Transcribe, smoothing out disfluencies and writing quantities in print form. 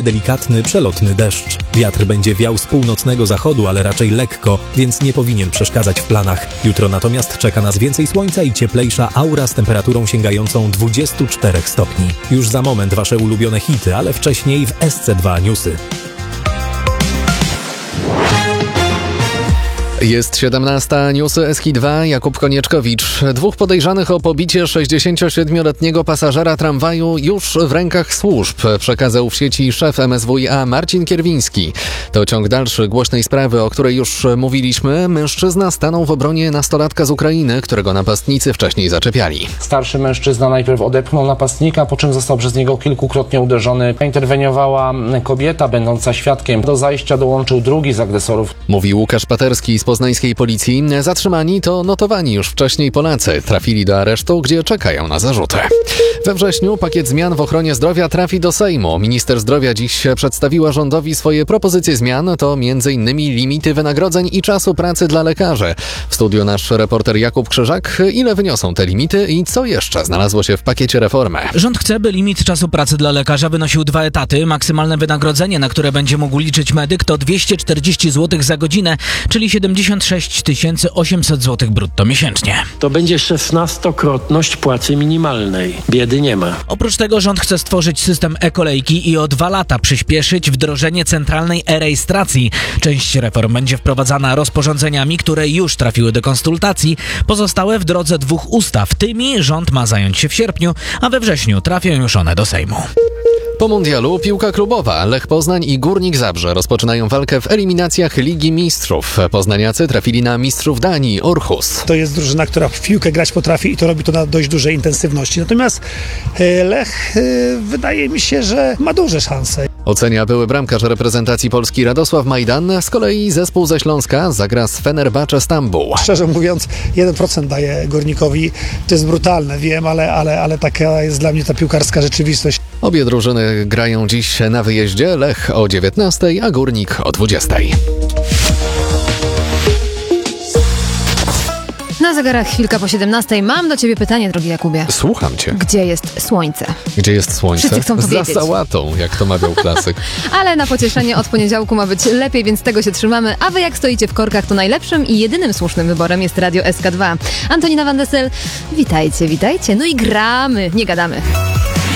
delikatny, przelotny deszcz. Wiatr będzie wiał z północnego zachodu, ale raczej lekko, więc nie powinien przeszkadzać w planach. Jutro natomiast czeka nas więcej słońca i cieplejsza aura z temperaturą sięgającą 24 stopni. Już za moment wasze ulubione hity, ale wcześniej w SC2 Newsy. Jest 17, newsy SK2, Jakub Konieczkowicz. 2 podejrzanych o pobicie 67-letniego pasażera tramwaju już w rękach służb, przekazał w sieci szef MSWiA Marcin Kierwiński. To ciąg dalszy głośnej sprawy, o której już mówiliśmy. Mężczyzna stanął w obronie nastolatka z Ukrainy, którego napastnicy wcześniej zaczepiali. Starszy mężczyzna najpierw odepchnął napastnika, po czym został przez niego kilkukrotnie uderzony. Interweniowała kobieta, będąca świadkiem. Do zajścia dołączył drugi z agresorów. Mówi Łukasz Paterski z poznańskiej policji. Zatrzymani to notowani już wcześniej Polacy. Trafili do aresztu, gdzie czekają na zarzuty. We wrześniu pakiet zmian w ochronie zdrowia trafi do Sejmu. Minister zdrowia dziś przedstawiła rządowi swoje propozycje zmian. To m.in. limity wynagrodzeń i czasu pracy dla lekarzy. W studiu nasz reporter Jakub Krzyżak. Ile wyniosą te limity i co jeszcze znalazło się w pakiecie reformy? Rząd chce, by limit czasu pracy dla lekarza wynosił 2 etaty. Maksymalne wynagrodzenie, na które będzie mógł liczyć medyk, to 240 zł za godzinę, czyli 76 800 zł brutto miesięcznie. To będzie 16-krotność płacy minimalnej. Biedy nie ma. Oprócz tego rząd chce stworzyć system e-kolejki i o 2 lata przyspieszyć wdrożenie centralnej e-rejestracji. Część reform będzie wprowadzana rozporządzeniami, które już trafiły do konsultacji. Pozostałe w drodze 2 ustaw. Tymi rząd ma zająć się w sierpniu, a we wrześniu trafią już one do Sejmu. Po mundialu piłka klubowa. Lech Poznań i Górnik Zabrze rozpoczynają walkę w eliminacjach Ligi Mistrzów. Poznaniacy trafili na mistrzów Danii, Aarhus. To jest drużyna, która w piłkę grać potrafi i to robi to na dość dużej intensywności. Natomiast Lech wydaje mi się, że ma duże szanse. Ocenia były bramkarz reprezentacji Polski Radosław Majdan. Z kolei zespół ze Śląska zagra z Fenerbahce Stambuł. Szczerze mówiąc, 1% daje Górnikowi. To jest brutalne, wiem, ale taka jest dla mnie ta piłkarska rzeczywistość. Obie drużyny grają dziś na wyjeździe. Lech o 19, a Górnik o 20. Na zegarach chwilka po 17. Mam do ciebie pytanie, drogi Jakubie. Słucham cię. Gdzie jest słońce? Gdzie jest słońce? Wszyscy chcą to Za wiedzieć. sałatą, jak to mawiał klasyk. Ale na pocieszenie od poniedziałku ma być lepiej, więc tego się trzymamy. A wy jak stoicie w korkach, to najlepszym i jedynym słusznym wyborem jest Radio SK2. Antonina Van Dessel, witajcie. No i gramy, nie gadamy.